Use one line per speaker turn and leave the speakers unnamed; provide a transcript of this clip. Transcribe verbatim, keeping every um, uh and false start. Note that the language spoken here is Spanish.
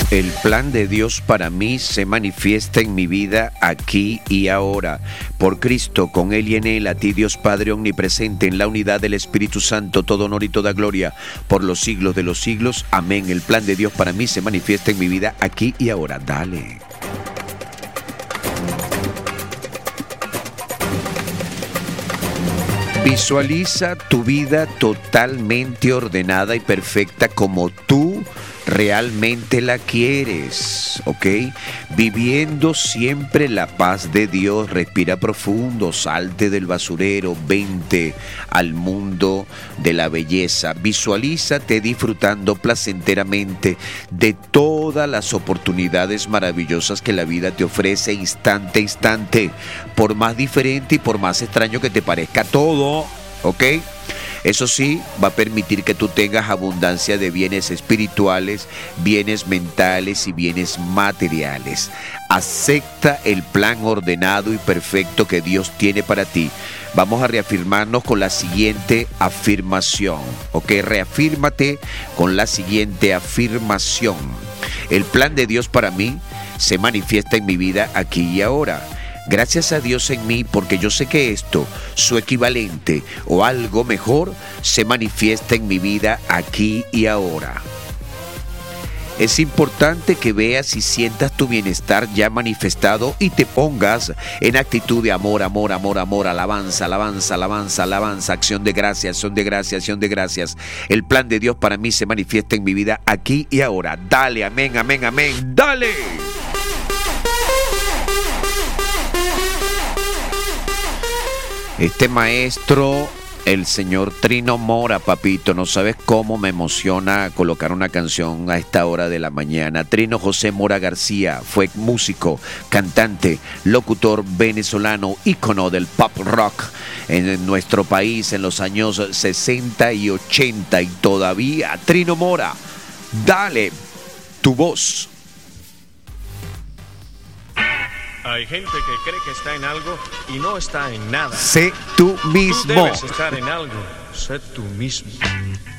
El plan de Dios para mí se manifiesta en mi vida aquí y ahora. Por Cristo, con Él y en Él, a ti Dios Padre omnipresente, en la unidad del Espíritu Santo, todo honor y toda gloria, por los siglos de los siglos. Amén. El plan de Dios para mí se manifiesta en mi vida aquí y ahora. Dale. Visualiza tu vida totalmente ordenada y perfecta como tú realmente la quieres, ¿ok? Viviendo siempre la paz de Dios. Respira profundo, salte del basurero, vente al mundo de la belleza. Visualízate disfrutando placenteramente de todas las oportunidades maravillosas que la vida te ofrece instante a instante, por más diferente y por más extraño que te parezca todo, ¿ok? Eso sí, va a permitir que tú tengas abundancia de bienes espirituales, bienes mentales y bienes materiales. Acepta el plan ordenado y perfecto que Dios tiene para ti. Vamos a reafirmarnos con la siguiente afirmación, ¿ok? Reafírmate con la siguiente afirmación. El plan de Dios para mí se manifiesta en mi vida aquí y ahora. Gracias a Dios en mí, porque yo sé que esto, su equivalente o algo mejor, se manifiesta en mi vida aquí y ahora. Es importante que veas y sientas tu bienestar ya manifestado y te pongas en actitud de amor, amor, amor, amor, alabanza, alabanza, alabanza, alabanza, acción de gracias, acción de gracias, acción de gracias. El plan de Dios para mí se manifiesta en mi vida aquí y ahora. Dale, amén, amén, amén, dale. Este maestro, el señor Trino Mora, papito, no sabes cómo me emociona colocar una canción a esta hora de la mañana. Trino José Mora García fue músico, cantante, locutor venezolano, ícono del pop rock en nuestro país en los años sesenta y ochenta, y todavía. Trino Mora, dale tu voz.
Hay gente que cree que está en algo y no está en nada.
Sé tú mismo.
Tú debes estar en algo. Sé tú mismo.